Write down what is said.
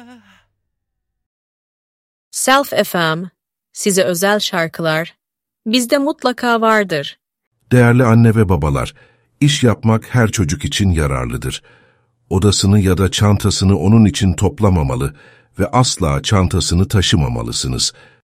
Self FM, size özel şarkılar, bizde mutlaka vardır. Değerli anne ve babalar, iş yapmak her çocuk için yararlıdır. Odasını ya da çantasını onun için toplamamalı ve asla çantasını taşımamalısınız.